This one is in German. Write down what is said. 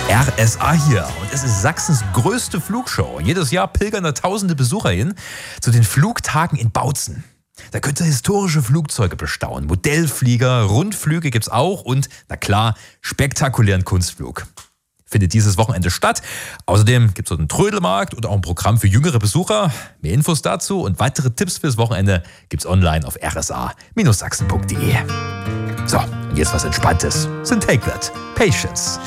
RSA hier und es ist Sachsens größte Flugshow. Jedes Jahr pilgern da tausende Besucher hin zu den Flugtagen in Bautzen. Da könnt ihr historische Flugzeuge bestaunen, Modellflieger, Rundflüge gibt's auch und, na klar, spektakulären Kunstflug. Findet dieses Wochenende statt. Außerdem gibt's dort einen Trödelmarkt und auch ein Programm für jüngere Besucher. Mehr Infos dazu und weitere Tipps fürs Wochenende gibt's online auf rsa-sachsen.de. So, und jetzt was Entspanntes. Sind Take That. Patience.